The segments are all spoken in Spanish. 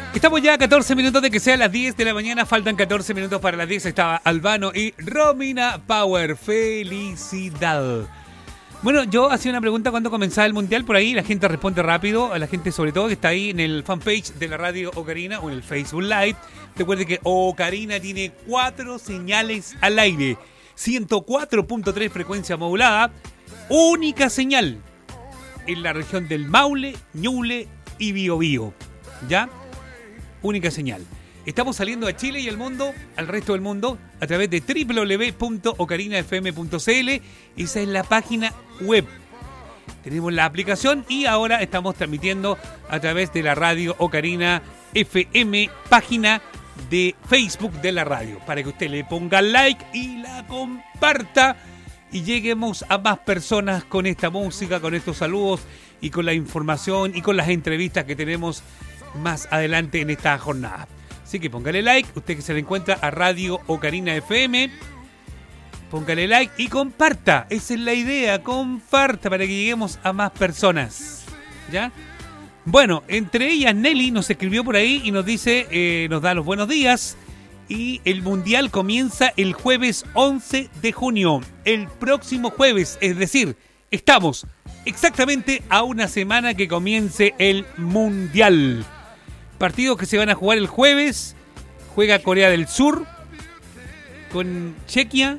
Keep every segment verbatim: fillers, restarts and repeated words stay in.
Estamos ya a catorce minutos de que sea las diez de la mañana. Faltan catorce minutos para las diez. Estaba Albano y Romina Power. ¡Felicidad! Bueno, yo hacía una pregunta cuando comenzaba el Mundial. Por ahí la gente responde rápido. A la gente sobre todo que está ahí en el fanpage de la radio Ocarina o en el Facebook Live. Recuerde que Ocarina tiene cuatro señales al aire. ciento cuatro punto tres frecuencia modulada. Única señal en la región del Maule, Ñuble y Biobío. ¿Ya? Única señal. Estamos saliendo a Chile y al mundo, al resto del mundo, a través de doble u doble u doble u punto ocarina f m punto c l. Esa es la página web. Tenemos la aplicación y ahora estamos transmitiendo a través de la radio Ocarina F M, página de Facebook de la radio, para que usted le ponga like y la comparta y lleguemos a más personas con esta música, con estos saludos y con la información y con las entrevistas que tenemos más adelante en esta jornada. Así que póngale like, usted que se le encuentra a Radio Ocarina F M, póngale like y comparta. Esa es la idea, comparta para que lleguemos a más personas. ¿Ya? Bueno, entre ellas Nelly nos escribió por ahí y nos dice, eh, nos da los buenos días. Y el Mundial comienza el jueves once de junio. El próximo jueves, es decir, estamos exactamente a una semana que comience el Mundial. Partidos que se van a jugar el jueves. Juega Corea del Sur con Chequia,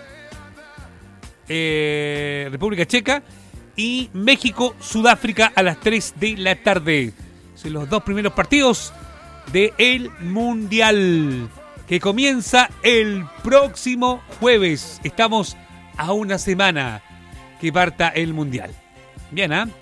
eh, República Checa, y México, Sudáfrica a las tres de la tarde. Son los dos primeros partidos del Mundial, que comienza el próximo jueves. Estamos a una semana que parta el Mundial. Bien, ¿ah? ¿eh?